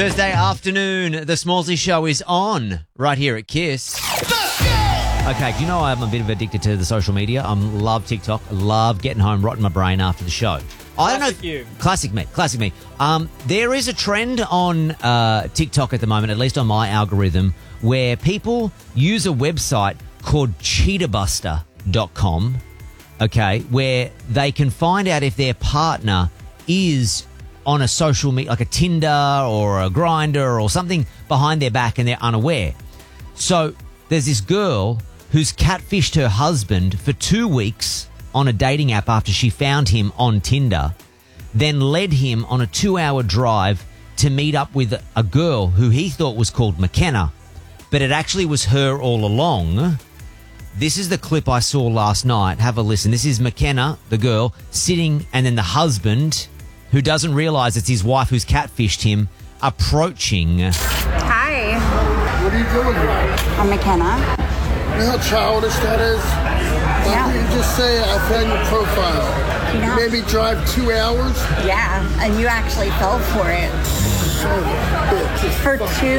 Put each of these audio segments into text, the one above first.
Thursday afternoon, the Smallsy Show is on right here at Kiss. Okay, do you know I'm a bit of addicted to the social media? I love TikTok. I love getting home, rotting my brain after the show. I don't know. Classic me. There is a trend on TikTok at the moment, at least on my algorithm, where people use a website called cheaterbuster.com, okay, where they can find out if their partner is on a social media, like a Tinder or a Grindr or something behind their back and they're unaware. So there's this girl who's catfished her husband for 2 weeks on a dating app after she found him on Tinder, then led him on a 2-hour drive to meet up with a girl who he thought was called McKenna, but it actually was her all along. This is the clip I saw last night. Have a listen. This is McKenna, the girl, sitting, and then the husband, who doesn't realise it's his wife who's catfished him, approaching. Hi. What are you doing here? I'm McKenna. You know how childish that is? Why Yeah. don't you just say I found your profile? You know- You made me drive 2 hours? Yeah, and you actually fell for it. Son of a bitch. For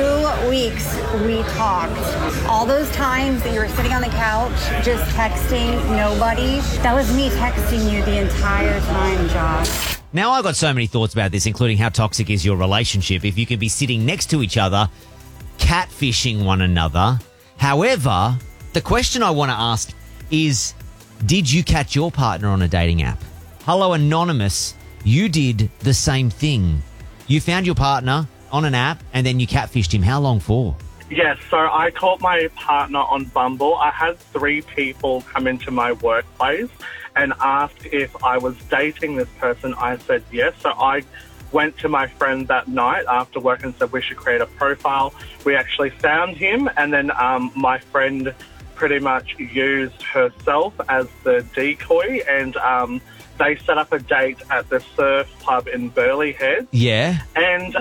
2 weeks, we talked. All those times that you were sitting on the couch, just texting nobody, that was me texting you the entire time, Josh. Now, I've got so many thoughts about this, including how toxic is your relationship if you can be sitting next to each other, catfishing one another. However, the question I want to ask is, did you catch your partner on a dating app? Hello, Anonymous, you did the same thing. You found your partner on an app and then you catfished him. How long for? Yes, so I called my partner on Bumble. I had 3 people come into my workplace and asked if I was dating this person. I said yes. So I went to my friend that night after work and said we should create a profile. We actually found him, and then my friend pretty much used herself as the decoy, and they set up a date at the surf pub in Burleigh Head. Yeah. And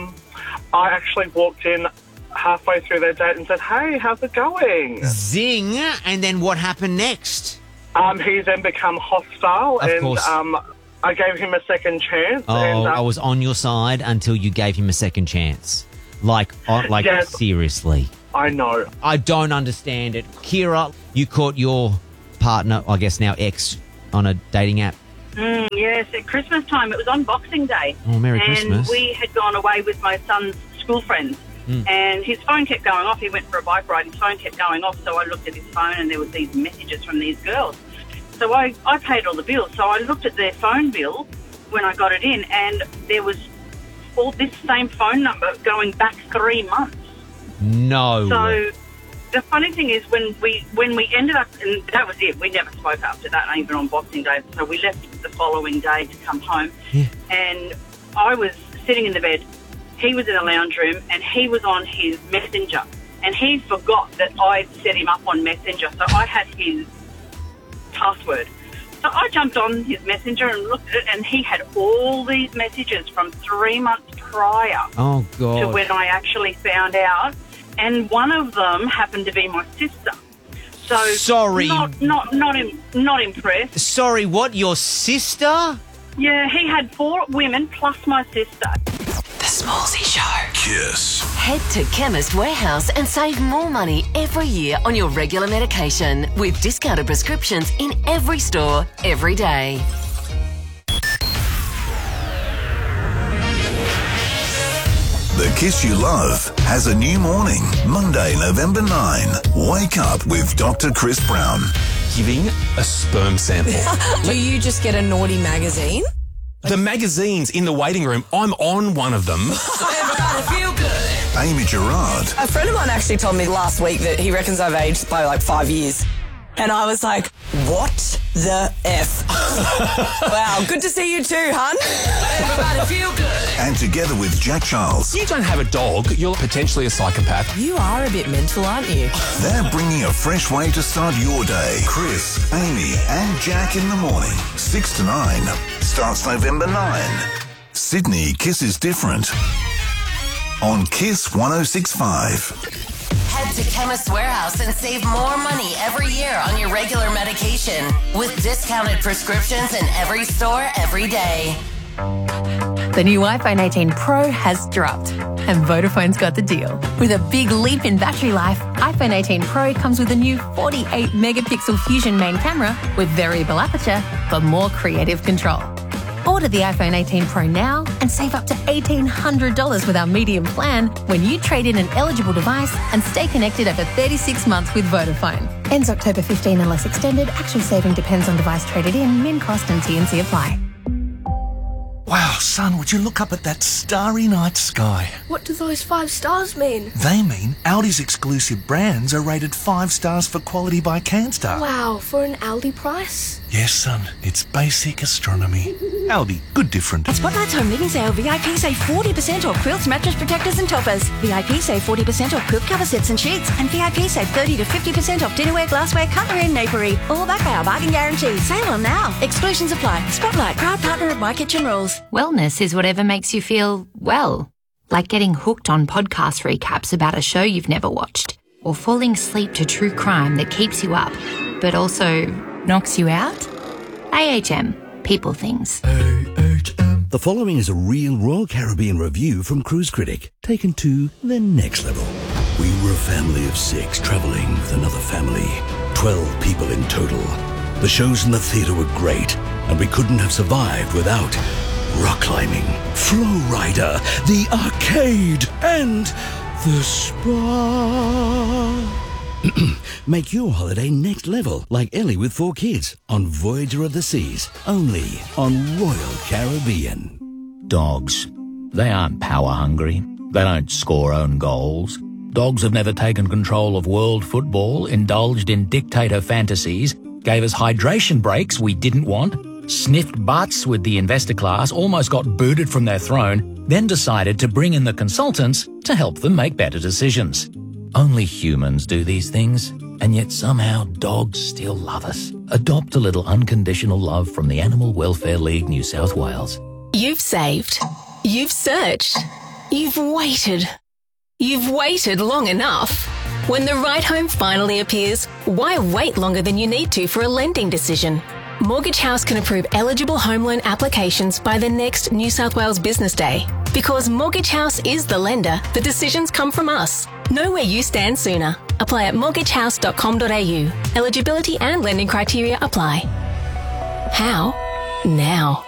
I actually walked in halfway through their date and said, "Hey, how's it going?" Zing. And then what happened next? He then become hostile, Of and course. I gave him a second chance. Oh, and, I was on your side until you gave him a second chance. Like Yes. seriously. I know. I don't understand it. Kira, you caught your partner, I guess now ex, on a dating app. Yes, at Christmas time. It was on Boxing Day. Oh, Merry and Christmas. we had gone away with my son's school friends. And his phone kept going off. He went for a bike ride. His phone kept going off. So I looked at his phone and there was these messages from these girls. So I paid all the bills. So I looked at their phone bill when I got it in, and there was all this same phone number going back 3 months. No. So the funny thing is when we ended up, and that was it, we never spoke after that, even on Boxing Day. So we left the following day to come home, and I was sitting in the bed. He was in the lounge room, and he was on his Messenger, and he forgot that I'd set him up on Messenger, so I had his password. So I jumped on his Messenger and looked at it, and he had all these messages from 3 months prior Oh, God. to when I actually found out, and one of them happened to be my sister. So Sorry. not impressed. Sorry, what? Your sister? Yeah, he had 4 women plus my sister. The Smallsy Show. Kiss. Head to Chemist Warehouse and save more money every year on your regular medication with discounted prescriptions in every store, every day. The Kiss You Love has a new morning. Monday, November 9. Wake up with Dr. Chris Brown. Giving a sperm sample. Do you just get a naughty magazine? The magazines in the waiting room, I'm on one of them. Amy Gerard. A friend of mine actually told me last week that he reckons I've aged by like 5 years. And I was like, what the F? Wow, good to see you too, hun. And together with Jack Charles, You don't have a dog, you're potentially a psychopath. You are a bit mental, aren't you? they're bringing a fresh way to start your day. Chris, Amy, and Jack in the morning. 6 to 9. Starts November 9. Sydney Kiss is different. On Kiss 106.5. Head to Chemist Warehouse and save more money every year on your regular medication with discounted prescriptions in every store, every day. The new iPhone 18 Pro has dropped, And Vodafone's got the deal. With a big leap in battery life, iPhone 18 Pro comes with a new 48-megapixel Fusion main camera with variable aperture for more creative control. Order the iPhone 18 Pro now and save up to $1,800 with our medium plan when you trade in an eligible device and stay connected over 36 months with Vodafone. Ends October 15 unless extended. Actual saving depends on device traded in, min cost and T&C apply. Wow, son, would you look up at that starry night sky? What do those 5 stars mean? They mean Audi's exclusive brands are rated 5 stars for quality by CanStar. Wow, for an Aldi price? Yes, son, it's basic astronomy. Aldi, good different. At Spotlight's Home Living Sale, VIP save 40% off quilts, mattress protectors and toppers. VIP save 40% off quilt cover sets and sheets. And VIP save 30 to 50% off dinnerware, glassware, cutlery and napery. All backed by our bargain guarantee. Sale on now. Exclusions apply. Spotlight, proud partner of My Kitchen Rules. Wellness is whatever makes you feel well. Like getting hooked on podcast recaps about a show you've never watched. Or falling asleep to true crime that keeps you up, but also knocks you out. AHM. People things. The following is a real Royal Caribbean review from Cruise Critic, taken to the next level. We were a family of 6 travelling with another family, 12 people in total. The shows in the theatre were great, and we couldn't have survived without rock climbing, Flow Rider, the arcade, and the spa. Make your holiday next level, like Ellie with 4 kids, on Voyager of the Seas, only on Royal Caribbean. Dogs. They aren't power hungry. They don't score own goals. Dogs have never taken control of world football, indulged in dictator fantasies, gave us hydration breaks we didn't want, sniffed butts with the investor class, almost got booted from their throne, then decided to bring in the consultants to help them make better decisions. Only humans do these things, and yet somehow dogs still love us. Adopt a little unconditional love from the Animal Welfare League New South Wales. You've saved. You've searched. You've waited. You've waited long enough. When the right home finally appears, why wait longer than you need to for a lending decision? Mortgage House can approve eligible home loan applications by the next New South Wales Business Day. Because Mortgage House is the lender, the decisions come from us. Know where you stand sooner. Apply at mortgagehouse.com.au. Eligibility and lending criteria apply. How? Now.